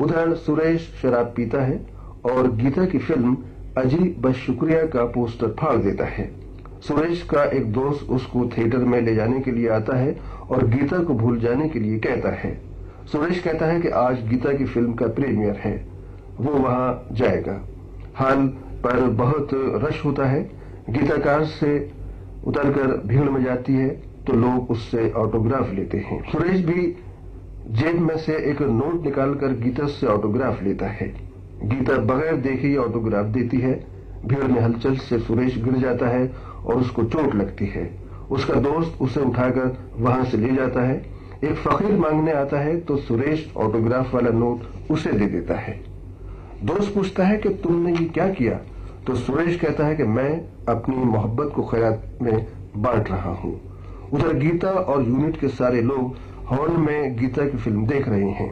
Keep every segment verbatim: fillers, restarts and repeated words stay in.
उधर सुरेश शराब पीता है और गीता की फिल्म अजी बस शुक्रिया का पोस्टर फाड़ देता है। सुरेश का एक दोस्त उसको थिएटर में ले जाने के लिए आता है और गीता को भूल जाने के लिए कहता है। सुरेश कहता है कि आज गीता की फिल्म का प्रीमियर है, वो वहां जाएगा। हाल पर बहुत रश होता है। गीता कार से उतरकर भीड़ में जाती है तो लोग उससे ऑटोग्राफ लेते हैं। सुरेश भी जेब में से एक नोट निकालकर गीता से ऑटोग्राफ लेता है। गीता बगैर देखे ही ऑटोग्राफ देती है। भीड़ में हलचल से सुरेश गिर जाता है और उसको चोट लगती है। उसका दोस्त उसे उठाकर वहां से ले जाता है। एक फकीर मांगने आता है तो सुरेश ऑटोग्राफ वाला नोट उसे दे देता है। दोस्त पूछता है कि तुमने ये क्या किया? तो सुरेश कहता है कि मैं अपनी मोहब्बत को खैरात में बांट रहा हूं। उधर गीता और यूनिट के सारे लोग हॉल में गीता की फिल्म देख रहे हैं।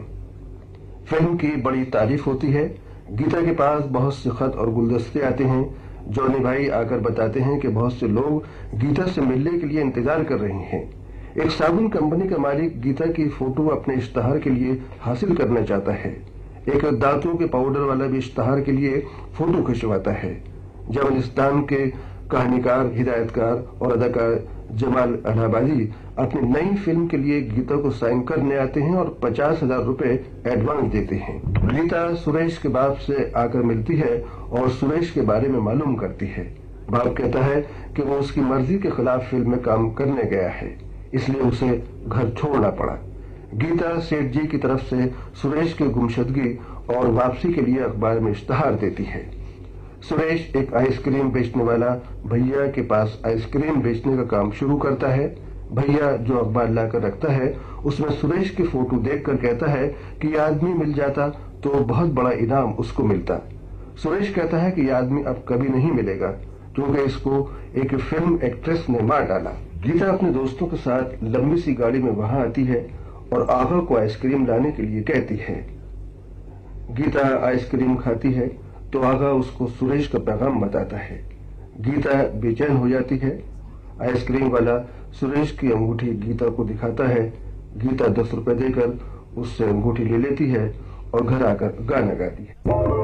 फिल्म की बड़ी तारीफ होती है। गीता के पास बहुत से खत और गुलदस्ते आते हैं। जॉनी भाई आकर बताते हैं कि बहुत से लोग गीता से मिलने के लिए इंतजार कर रहे हैं। एक साबुन कंपनी का मालिक गीता की फोटो अपने इश्तहार के लिए हासिल करना चाहता है। एक दांतों के पाउडर वाला भी इश्तहार के लिए फोटो खिंचवाता है। जबलिस्तान के कहानीकार, हिदायतकार और अदाकार जमाल अलाहाबादी अपनी नई फिल्म के लिए गीता को साइन करने आते हैं और पचास हजार रूपए एडवांस देते हैं। गीता सुरेश के बाप से आकर मिलती है और सुरेश के बारे में मालूम करती है। बाप कहता है कि वो उसकी मर्जी के खिलाफ फिल्म में काम करने गया है, इसलिए उसे घर छोड़ना पड़ा। गीता सेठ जी की तरफ से सुरेश की गुमशुदगी और वापसी के लिए अखबार में इश्तहार देती है। सुरेश एक आइसक्रीम बेचने वाला भैया के पास आइसक्रीम बेचने का काम शुरू करता है। भैया जो अखबार लाकर रखता है उसमें सुरेश की फोटो देखकर कहता है कि यह आदमी मिल जाता तो बहुत बड़ा इनाम उसको मिलता। सुरेश कहता है कि यह आदमी अब कभी नहीं मिलेगा क्योंकि इसको एक फिल्म एक्ट्रेस ने मार डाला। गीता अपने दोस्तों के साथ लंबी सी गाड़ी में वहां आती है और आगा को आइसक्रीम लाने के लिए कहती है। गीता आइसक्रीम खाती है तो आगा उसको सुरेश का पैगाम बताता है। गीता बेचैन हो जाती है। आइसक्रीम वाला सुरेश की अंगूठी गीता को दिखाता है। गीता दस रुपए देकर उससे अंगूठी ले लेती है और घर आकर गाना गाती है।